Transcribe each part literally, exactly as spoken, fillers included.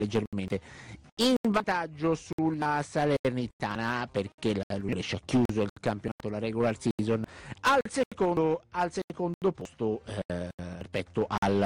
leggermente in vantaggio sulla Salernitana, perché la Brescia ha chiuso il campionato, la regular season, al secondo, al secondo posto eh, rispetto al,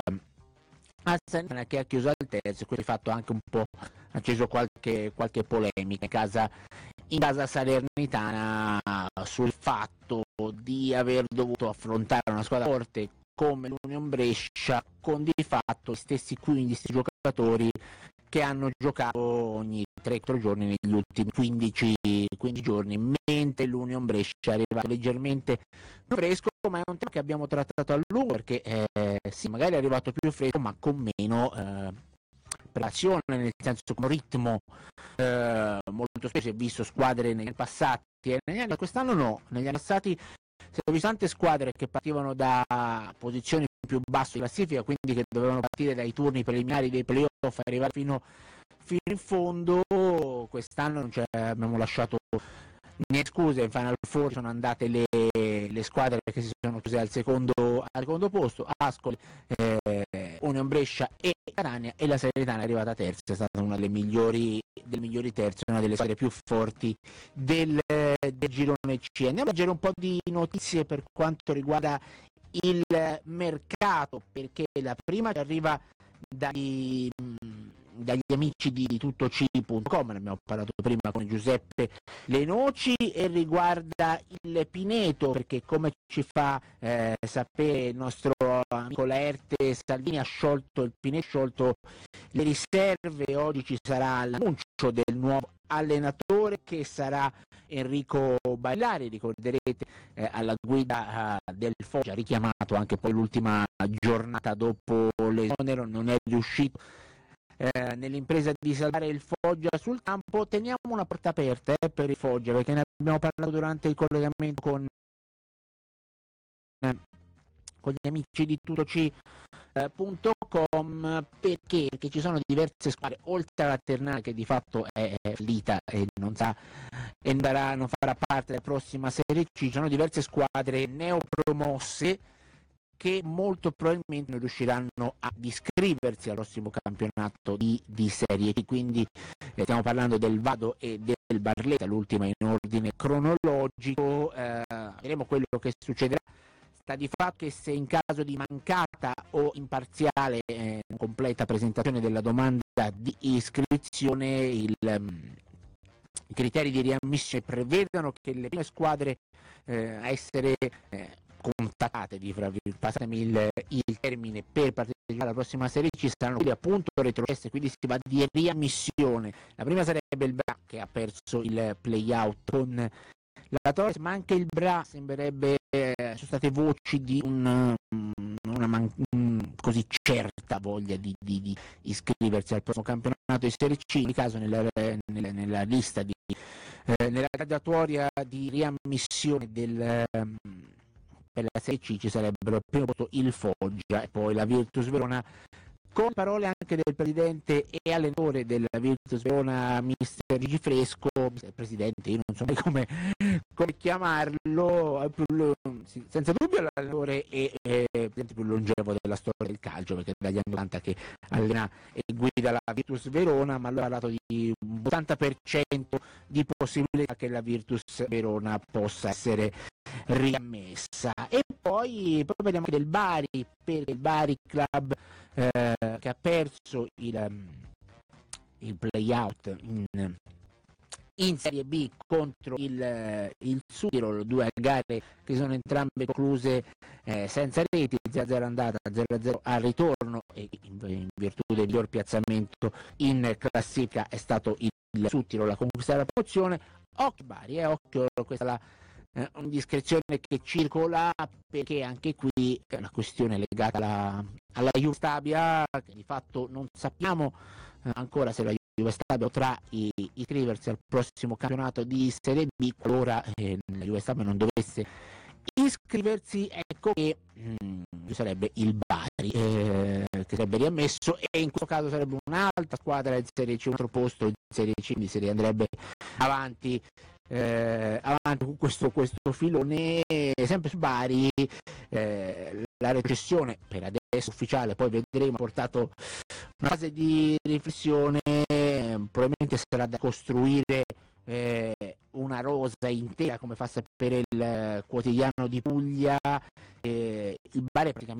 al Salernitana, che ha chiuso al terzo. Quindi ha fatto anche un po', ha acceso qualche, qualche polemica in casa, in casa salernitana sul fatto di aver dovuto affrontare una squadra forte come l'Union Brescia con di fatto gli stessi quindici giocatori che hanno giocato ogni tre quattro giorni negli ultimi quindici, quindici giorni, mentre l'Union Brescia è arrivato leggermente più fresco, ma è un tema che abbiamo trattato a lungo, perché eh, sì, magari è arrivato più fresco ma con meno eh, pressione, nel senso con un ritmo eh, molto spesso. Si è visto squadre negli anni passati e negli anni, quest'anno no, negli anni passati si sono viste tante squadre che partivano da posizioni più basse di classifica, quindi che dovevano partire dai turni preliminari dei playoff e arrivare fino, fino in fondo. Quest'anno non abbiamo lasciato niente scuse, in Final Four sono andate le, le squadre che si sono chiuse al secondo, al secondo posto, Ascoli, eh, Union Brescia e Catania, e la Salernitana è arrivata terza, è stata una delle migliori, delle migliori terze, una delle squadre più forti del, del girone C. Andiamo a leggere un po' di notizie per quanto riguarda il mercato, perché la prima ci arriva dagli, dagli amici di, di tuttoc punto com, ne abbiamo parlato prima con Giuseppe Lenoci, e riguarda il Pineto, perché come ci fa eh, sapere il nostro amico Laerte, Salvini ha sciolto il Pineto, ha sciolto le riserve. Oggi ci sarà l'annuncio del nuovo allenatore, che sarà Enrico Bailari, ricorderete eh, alla guida eh, del Foggia, richiamato anche poi l'ultima giornata dopo l'esonero, non è riuscito eh, nell'impresa di salvare il Foggia sul campo. Teniamo una porta aperta eh, per il Foggia, perché ne abbiamo parlato durante il collegamento con eh, con gli amici di tuttoc punto com, perché, perché ci sono diverse squadre, oltre alla Ternana che di fatto è fallita e non sa e non, darà, non farà parte della prossima Serie C, ci sono diverse squadre neopromosse che molto probabilmente non riusciranno ad iscriversi al prossimo campionato di, di Serie C. Quindi eh, stiamo parlando del Vado e del Barletta, l'ultima in ordine cronologico. Eh, vedremo quello che succederà. Sta di fatto che se in caso di mancata o imparziale eh, completa presentazione della domanda di iscrizione, il, um, i criteri di riammissione prevedono che le prime squadre eh, a essere eh, contattate, di passatemi il, il termine, per partecipare alla prossima Serie C saranno quindi appunto retrocesse, quindi si va di riammissione. La prima sarebbe il Bra, che ha perso il play-out con la Torres, ma anche il Bra sembrerebbe, eh, sono state voci di un, una man- così certa voglia di, di, di iscriversi al prossimo campionato di Serie C. In caso nella, nella, nella lista di eh, nella graduatoria di riammissione del um, per la Serie C ci sarebbero al primo posto il Foggia e poi la Virtus Verona, con parole anche del presidente e allenatore della Virtus Verona, mister Gigi Fresco, mister presidente, io non so mai come, come chiamarlo, senza dubbio l'allenatore e eh, presidente più longevo della storia del calcio, perché dagli anni novanta che allena e guida la Virtus Verona, ma lui ha parlato di un ottanta per cento di possibilità che la Virtus Verona possa essere riammessa. E poi, poi parliamo del Bari, perché il Bari Club eh, che ha perso il, il play-out in, in Serie B contro il, il Südtirol, due gare che sono entrambe concluse eh, senza reti, zero a zero andata, zero a zero al ritorno, e in, in virtù del miglior piazzamento in classifica è stato il Südtirol a conquistare la promozione. Occhio Bari, eh, occhio, questa è la Eh, indiscrezione che circola, perché anche qui è una questione legata alla, alla Juve Stabia, che di fatto non sappiamo eh, ancora se la Juve Stabia potrà iscriversi al prossimo campionato di Serie B. Qualora eh, la Juve Stabia non dovesse iscriversi, ecco che mh, sarebbe il Bari eh, che sarebbe riammesso, e in questo caso sarebbe un'altra squadra in Serie C, un altro posto in Serie C, quindi si andrebbe avanti Eh, avanti con questo, questo filone. Sempre su Bari eh, la recessione per adesso ufficiale, poi vedremo, ha portato una fase di riflessione, probabilmente sarà da costruire eh, una rosa intera, come fa sapere il quotidiano di Puglia. Eh, il bar è praticamente